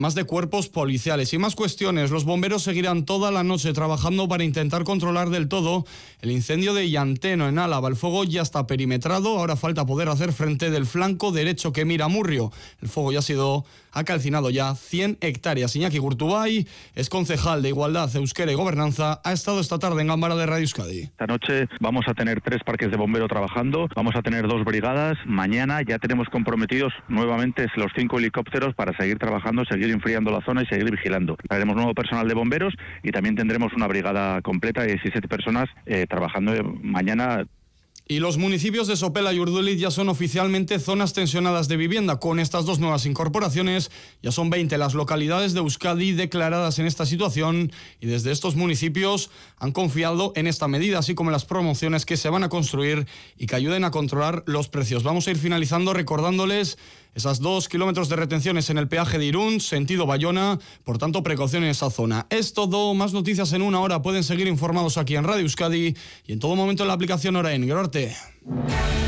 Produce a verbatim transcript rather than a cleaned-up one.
Más de cuerpos policiales y más cuestiones. Los bomberos seguirán toda la noche trabajando para intentar controlar del todo el incendio de Llanteno, en Álava. El fuego ya está perimetrado, ahora falta poder hacer frente del flanco derecho que mira a Murrio. El fuego ya ha sido, ha calcinado ya cien hectáreas. Iñaki Gurtubay es concejal de Igualdad, Euskera y Gobernanza. Ha estado esta tarde en Gámbara de Radio Euskadi. Esta noche vamos a tener tres parques de bombero trabajando, vamos a tener dos brigadas. Mañana ya tenemos comprometidos nuevamente los cinco helicópteros para seguir trabajando, seguir enfriando la zona y seguir vigilando. Haremos nuevo personal de bomberos y también tendremos una brigada completa de diecisiete personas eh, trabajando mañana. Y los municipios de Sopela y Urduliz ya son oficialmente zonas tensionadas de vivienda. Con estas dos nuevas incorporaciones ya son veinte las localidades de Euskadi declaradas en esta situación y desde estos municipios han confiado en esta medida, así como en las promociones que se van a construir y que ayuden a controlar los precios. Vamos a ir finalizando recordándoles esas dos kilómetros de retenciones en el peaje de Irún, sentido Bayona, por tanto precaución en esa zona. Es todo, más noticias en una hora. Pueden seguir informados aquí en Radio Euskadi y en todo momento en la aplicación Orain. Gerarte.